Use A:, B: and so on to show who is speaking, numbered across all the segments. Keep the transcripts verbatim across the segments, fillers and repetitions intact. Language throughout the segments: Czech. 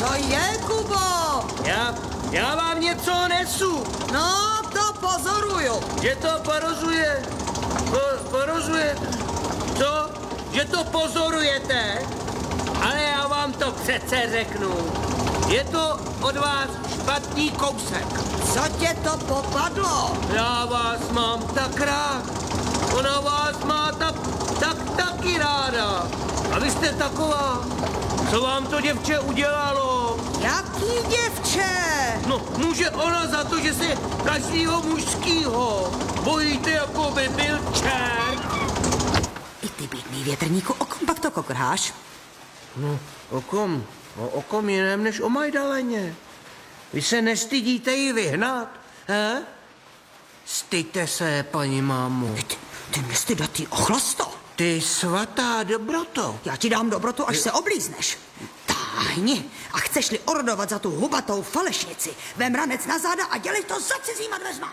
A: Co je, Kubo?
B: Já, já vám něco nesu.
A: No, to pozoruju.
B: Že to porozuje, po, porozuje, co? Že to pozorujete? Ale já vám to přece řeknu. Je to od vás špatný kousek.
A: Co tě to popadlo?
B: Já vás mám tak rád. Ona vás má tak, tak taky ráda. A vy jste taková. Co vám to děvče udělalo?
A: Jaký děvče?
B: No, může ona za to, že se každýho mužskýho bojíte, jako by byl čert.
A: I ty bídný větrníku, o kom pak to kokrháš?
B: No, o kom? O, o kom jiném než o Majdaleně. Vy se nestydíte ji vyhnat, he? Styďte se, paní mámo.
A: Ty, ty nestydatý ochlasto.
B: Ty svatá dobroto.
A: Já ti dám dobrotu, až se oblízneš. Táhni. A chceš-li orodovat za tu hubatou falešnici, vem ranec na záda a dělej to za cizíma dveřma.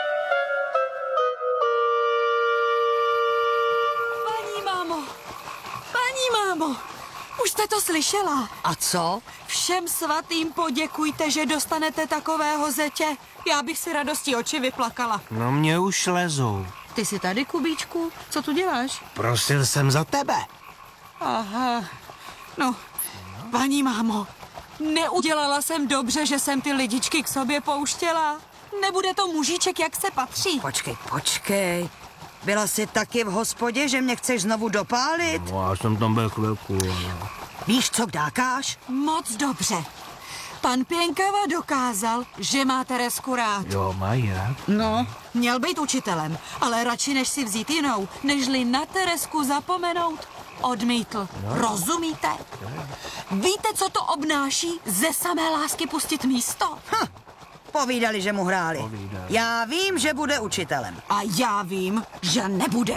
C: Paní mámo, paní mámo, už jste to slyšela?
A: A co?
C: Všem svatým poděkujte, že dostanete takového zetě. Já bych si radostí oči vyplakala.
B: No mě už lezou.
C: Ty jsi tady, Kubíčku? Co tu děláš?
B: Prosil jsem za tebe.
C: Aha, no, paní mámo, neudělala jsem dobře, že jsem ty lidičky k sobě pouštěla. Nebude to mužíček, jak se patří.
A: Počkej, počkej. Byla jsi taky v hospodě, že mě chceš znovu dopálit?
B: No, já jsem tam byl chvilku. Ale...
A: Víš, co dákáš?
C: Moc dobře. Pan Pěnkava dokázal, že má Teresku rád.
B: Jo, mají rád.
A: No.
C: Měl být učitelem, ale radši než si vzít jinou, nežli na Teresku zapomenout, odmítl. No. Rozumíte? Víte, co to obnáší ze samé lásky pustit místo?
A: Ha, povídali, že mu hráli.
B: Povídali.
A: Já vím, že bude učitelem.
C: A já vím, že nebude.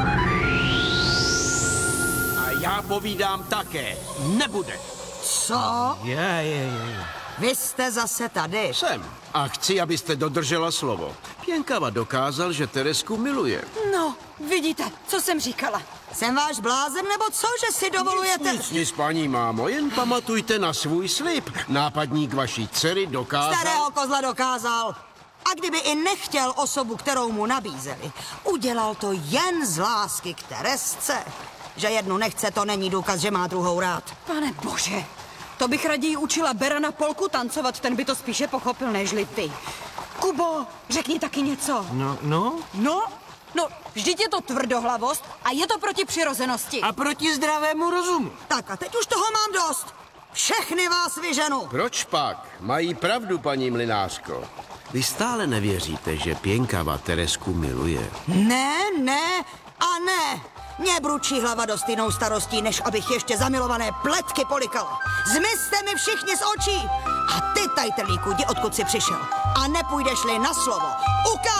D: A já povídám také, nebude.
A: Co?
B: Je, je, je.
A: Vy jste zase tady.
D: Jsem. A chci, abyste dodržela slovo. Pěnkava dokázal, že Teresku miluje.
C: No, vidíte, co jsem říkala.
A: Jsem váš blázen, nebo co, že si dovolujete?
D: Nic, nic, paní mámo, jen pamatujte na svůj slib. Nápadník vaší dcery dokázal...
A: Starého kozla dokázal. A kdyby i nechtěl osobu, kterou mu nabízeli, udělal to jen z lásky k Teresce. Že jednu nechce, to není důkaz, že má druhou rád.
C: Pane bože, to bych raději učila Berana Polku tancovat, ten by to spíše pochopil, nežli ty. Kubo, řekni taky něco.
B: No, no.
C: No, no, vždyť je to tvrdohlavost a je to proti přirozenosti.
B: A proti zdravému rozumu.
A: Tak a teď už toho mám dost. Všechny vás vyženu.
D: Proč pak? Mají pravdu, paní mlynářko. Vy stále nevěříte, že Pěnkava Teresku miluje.
A: Ne, ne a ne. Mě bručí hlava dost jinou starostí, než abych ještě zamilované pletky polikala. Zmizte mi všichni z očí. A ty, tajtrlíku, jdi odkud jsi přišel. A nepůjdeš-li na slovo. Ukáž